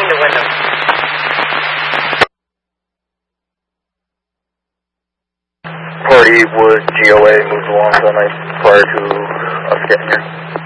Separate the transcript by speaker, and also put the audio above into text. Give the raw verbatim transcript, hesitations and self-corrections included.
Speaker 1: Clean the window.
Speaker 2: Party was G O A moved along all night prior to us getting here.